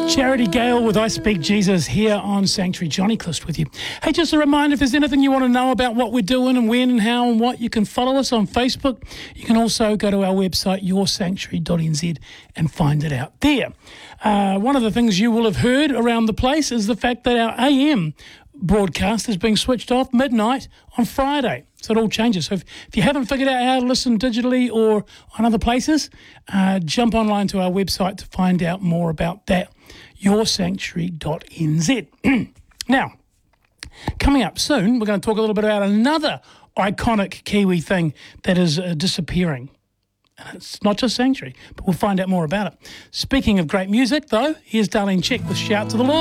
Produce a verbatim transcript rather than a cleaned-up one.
Charity Gale with I Speak Jesus here on Sanctuary. Johnny Clist with you. Hey, just a reminder, if there's anything you want to know about what we're doing and when and how and what, you can follow us on Facebook. You can also go to our website, your sanctuary dot n z, and find it out there. Uh, one of the things you will have heard around the place is the fact that our A M broadcast is being switched off midnight on Friday. So it all changes. So if, if you haven't figured out how to listen digitally or on other places, uh, jump online to our website to find out more about that, your sanctuary dot n z. Now, coming up soon, we're going to talk a little bit about another iconic Kiwi thing that is uh, disappearing. And it's not just Sanctuary, but we'll find out more about it. Speaking of great music, though, here's Darlene Check with Shout to the Lord.